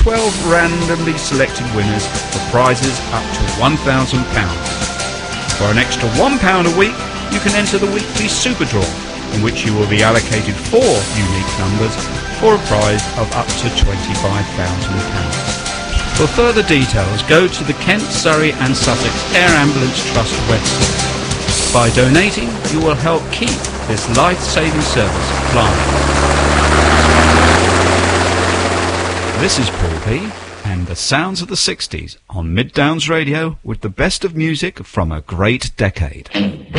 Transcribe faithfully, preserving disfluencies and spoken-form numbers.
twelve randomly selected winners for prizes up to one thousand pounds. For an extra one pound a week, you can enter the weekly Super Draw, in which you will be allocated four unique numbers for a prize of up to twenty-five thousand pounds. For further details, go to the Kent, Surrey and Sussex Air Ambulance Trust website. By donating, you will help keep this life-saving service flying. This is Paul P and the sounds of the sixties on Mid Downs Radio with the best of music from a great decade.